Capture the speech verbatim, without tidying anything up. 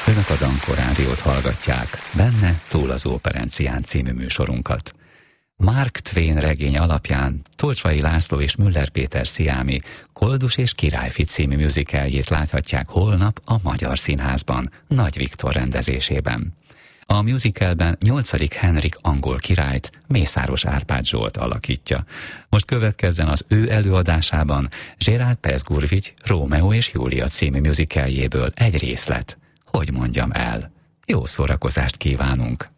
Önök a Dankó Rádiót hallgatják, benne Túl az Óperencián című műsorunkat. Mark Twain regény alapján Tolcsvai László és Müller Péter Sziámi Koldus és Királyfi című musicaljét láthatják holnap a Magyar Színházban, Nagy Viktor rendezésében. A musicalben nyolcadik Henrik angol királyt Mészáros Árpád Zsolt alakítja. Most következzen az ő előadásában Gerard Pesgurvics Rómeó és Júlia című musicaljéből egy részlet. Hogy mondjam el? Jó szórakozást kívánunk!